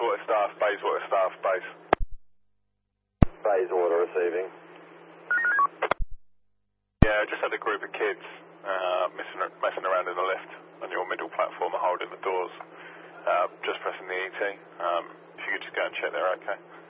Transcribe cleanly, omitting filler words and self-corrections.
Bayswater staff, Bayswater staff, base. Bayswater receiving. Yeah, just had a group of kids messing around in the lift on your middle platform, holding the doors, just pressing the ET. If you could just go and check they're okay.